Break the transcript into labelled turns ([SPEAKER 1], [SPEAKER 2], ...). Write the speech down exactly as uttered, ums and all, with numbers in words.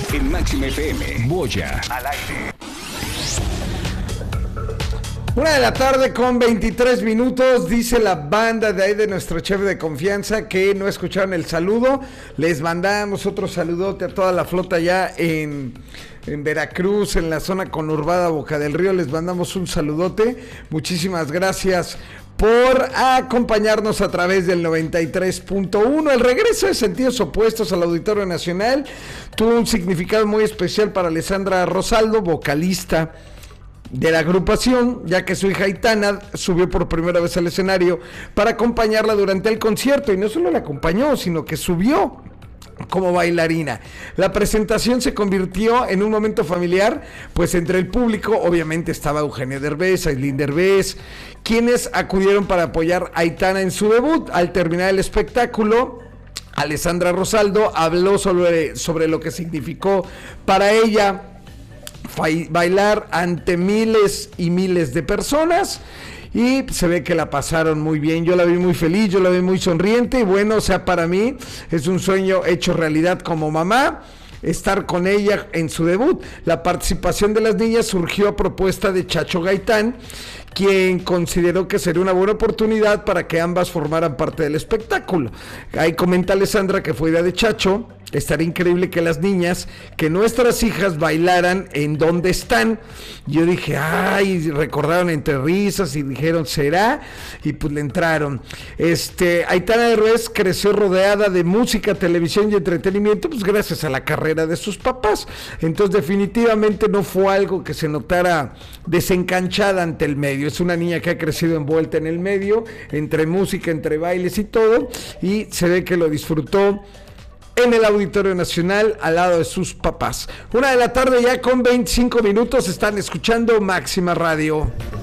[SPEAKER 1] En Máxima F M. Boya al aire.
[SPEAKER 2] Una de la tarde con veintitrés minutos, dice la banda de ahí de nuestro chef de confianza que no escucharon el saludo. Les mandamos otro saludote a toda la flota ya en, en Veracruz, en la zona conurbada Boca del Río. Les mandamos un saludote. Muchísimas gracias por acompañarnos a través del noventa y tres punto uno. El regreso de Sentidos Opuestos al Auditorio Nacional tuvo un significado muy especial para Alessandra Rosaldo, vocalista de la agrupación, ya que su hija Aitana subió por primera vez al escenario para acompañarla durante el concierto, y no solo la acompañó, sino que subió como bailarina. La presentación se convirtió en un momento familiar, pues entre el público obviamente estaba Eugenio Derbez, Aislinn Derbez, quienes acudieron para apoyar a Aitana en su debut. Al terminar el espectáculo, Alessandra Rosaldo habló sobre, sobre lo que significó para ella bailar ante miles y miles de personas, y se ve que la pasaron muy bien. Yo la vi muy feliz, yo la vi muy sonriente, y bueno, o sea, para mí es un sueño hecho realidad como mamá, estar con ella en su debut. La participación de las niñas surgió a propuesta de Chacho Gaitán, quien consideró que sería una buena oportunidad para que ambas formaran parte del espectáculo. Ahí comenta Alessandra que fue idea de Chacho. Estaría increíble que las niñas, que nuestras hijas bailaran en donde están. Yo dije, ay, recordaron entre risas y dijeron, ¿será? Y pues le entraron. Este, Aitana Derbez creció rodeada de música, televisión y entretenimiento, pues gracias a la carrera de sus papás. Entonces definitivamente no fue algo que se notara desencanchada ante el medio. Es una niña que ha crecido envuelta en el medio, entre música, entre bailes y todo, y se ve que lo disfrutó en el Auditorio Nacional al lado de sus papás. Una de la tarde ya con veinticinco minutos, están escuchando Máxima Radio.